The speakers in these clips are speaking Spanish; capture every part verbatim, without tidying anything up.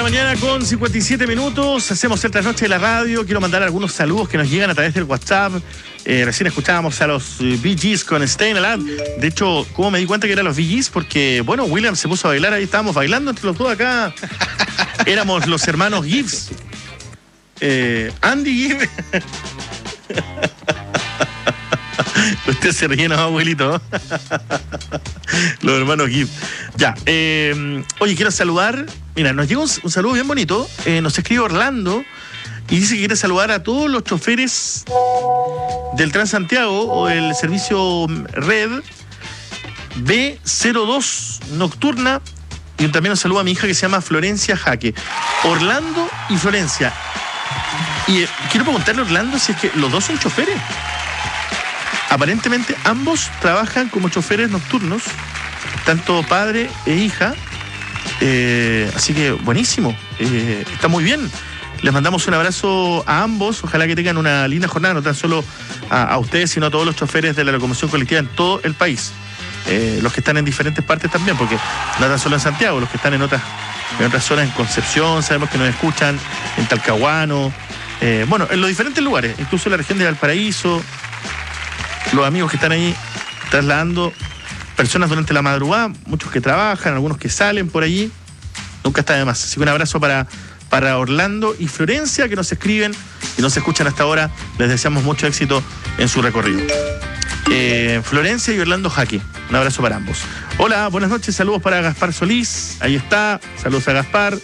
la mañana con cincuenta y siete minutos. Hacemos el trasnoche de la radio. Quiero mandar algunos saludos que nos llegan a través del WhatsApp. Eh, recién escuchábamos a los Bee Gees con Stayin' Alive. De hecho, ¿cómo me di cuenta que eran los Bee Gees? Porque, bueno, William se puso a bailar. Ahí estábamos bailando entre los dos acá. Éramos los hermanos Gibbs. Eh, Andy Gibbs. Usted se ríe, ¿no, abuelito? Los hermanos Gibbs. Ya. Eh, oye, quiero saludar. Mira, nos llega un, un saludo bien bonito. Eh, nos escribe Orlando y dice que quiere saludar a todos los choferes del Transantiago o del servicio Red B cero dos Nocturna. Y también nos saluda a mi hija que se llama Florencia Jaque. Orlando y Florencia. Y eh, quiero preguntarle a Orlando si es que los dos son choferes. Aparentemente ambos trabajan como choferes nocturnos, tanto padre e hija. Eh, así que buenísimo, eh, está muy bien. Les mandamos un abrazo a ambos. Ojalá que tengan una linda jornada, no tan solo a, a ustedes, sino a todos los choferes de la locomoción colectiva en todo el país. Eh, los que están en diferentes partes también, porque no tan solo en Santiago, los que están en otras, en otras zonas, en Concepción, sabemos que nos escuchan, en Talcahuano, eh, bueno, en los diferentes lugares, incluso en la región de Valparaíso. Los amigos que están ahí trasladando personas durante la madrugada, muchos que trabajan, algunos que salen por allí, nunca está de más. Así que un abrazo para, para Orlando y Florencia, que nos escriben y nos escuchan hasta ahora. Les deseamos mucho éxito en su recorrido. Eh, Florencia y Orlando Jaque, un abrazo para ambos. Hola, buenas noches, saludos para Gaspar Solís, ahí está, saludos a Gaspar.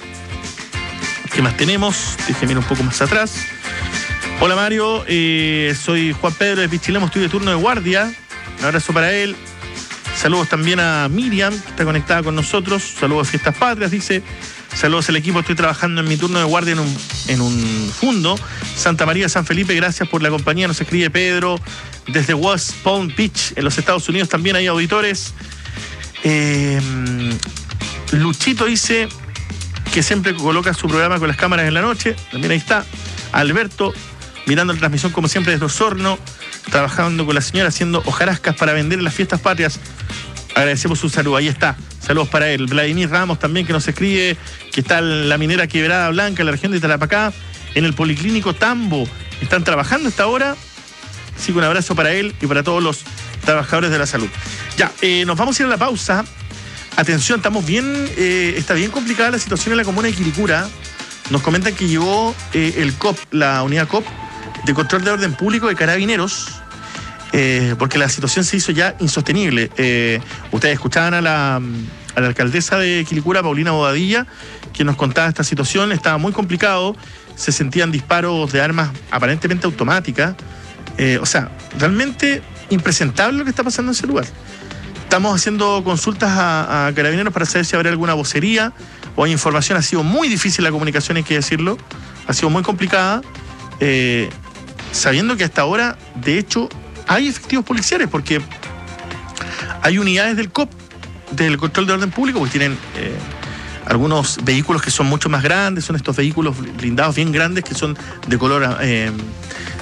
¿Qué más tenemos? Déjeme ir un poco más atrás. Hola Mario, eh, soy Juan Pedro de Pichilemu, estoy de turno de guardia. Un abrazo para él. Saludos también a Miriam, que está conectada con nosotros. Saludos a Fiestas Patrias, dice. Saludos al equipo, estoy trabajando en mi turno de guardia en un, en un fundo. Santa María, San Felipe, gracias por la compañía. Nos escribe Pedro desde West Palm Beach, en los Estados Unidos. También hay auditores. Eh, Luchito dice que siempre coloca su programa con las cámaras en la noche. También ahí está. Alberto, mirando la transmisión como siempre desde Osorno, trabajando con la señora haciendo hojarascas para vender en las Fiestas Patrias. Agradecemos su saludo, ahí está. Saludos para él. Vladimir Ramos también, que nos escribe que está en la minera Quebrada Blanca, en la región de Tarapacá, en el Policlínico Tambo. Están trabajando a esta hora. Así que un abrazo para él y para todos los trabajadores de la salud. Ya, eh, nos vamos a ir a la pausa. Atención, estamos bien, eh, está bien complicada la situación en la comuna de Quilicura. Nos comentan que llegó eh, el C O P, la unidad C O P, de control de orden público de Carabineros, eh, porque la situación se hizo ya insostenible. Eh, ustedes escuchaban a la, a la alcaldesa de Quilicura, Paulina Bobadilla, quien nos contaba esta situación. Estaba muy complicado, se sentían disparos de armas aparentemente automáticas. Eh, o sea, realmente impresentable lo que está pasando en ese lugar. Estamos haciendo consultas a, a Carabineros para saber si habrá alguna vocería o hay información. Ha sido muy difícil la comunicación, hay que decirlo. Ha sido muy complicada. Eh, sabiendo que hasta ahora, de hecho, hay efectivos policiales, porque hay unidades del C O P, del control de orden público, que tienen eh, algunos vehículos que son mucho más grandes, son estos vehículos blindados bien grandes que son de color eh,